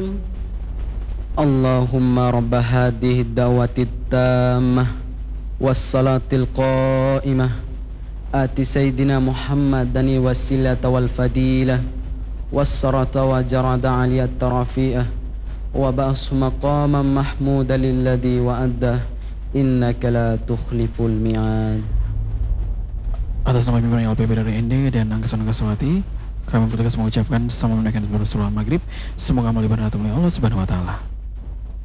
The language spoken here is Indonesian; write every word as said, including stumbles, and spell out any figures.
Allahumma rabb hadhihi ad-da'wati at-tammah was-salatil qa'imah ati sayyidina Muhammadan wasilata wal fadilah was-sarata wa jarada 'aliyat tarafi'ah wa ba'su maqaman mahmuda lilladhi wa'addah innaka la tukhliful mi'ad. Atas nama pimpinan L P B dari N D dan Angkasa Angkasawati, kami bertugas mengucapkan sama menunaikan sholat maghrib. Semoga amal ibadah oleh Allah Subhanahu wa taala.